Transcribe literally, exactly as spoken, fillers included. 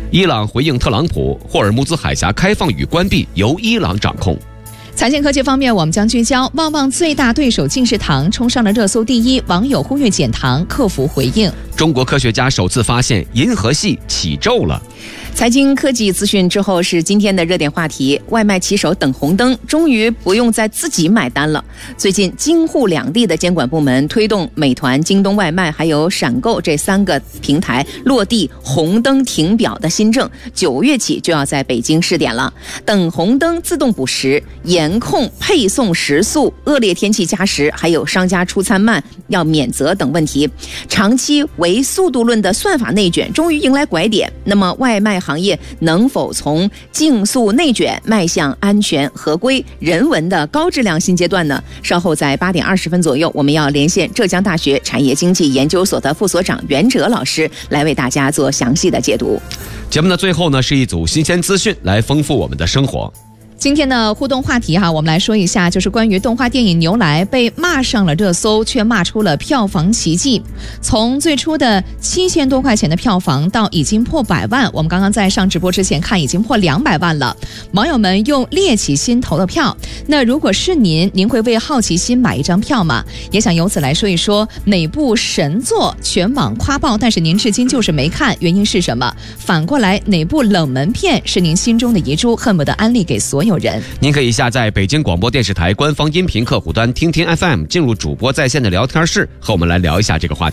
伊朗回应特朗普，霍尔木兹海峡开放与关闭由伊朗掌控。 财经科技方面，我们将聚焦旺旺最大对手敬仕堂冲上了热搜第一，网友呼吁减糖，客服回应。 中国科学家首次发现银河系起皱了。 财经科技资讯之后是今天的热点话题，外卖骑手等红灯终于不用再自己买单了。最近京沪两地的监管部门推动美团、京东外卖还有闪购这三个平台落地红灯停表的新政，九月起就要在北京试点了。等红灯自动补时，严控配送时速，恶劣天气加时，还有商家出餐慢要免责等问题，长期唯速度论的算法内卷终于迎来拐点。那么外卖行业能否从竞速内卷迈向安全合规人文的高质量新阶段呢？稍后在八点二十分左右，我们要连线浙江大学产业经济研究所的副所长袁哲老师，来为大家做详细的解读。 节目的最后呢，是一组新鲜资讯来丰富我们的生活。 今天的互动话题哈，我们来说一下，就是关于动画电影《牛来》被骂上了热搜，却骂出了票房奇迹。从最初的七千多块钱的票房到已经破百万，我们刚刚在上直播之前看已经破两百万了。网友们用猎奇心投了票。那如果是您，您会为好奇心买一张票吗？也想由此来说一说哪部神作全网夸爆，但是您至今就是没看，原因是什么？反过来，哪部冷门片是您心中的遗珠，恨不得安利给所有有人。 您可以下载北京广播电视台官方音频客户端听听 F M， 进入主播在线的聊天室，和我们来聊一下这个话题。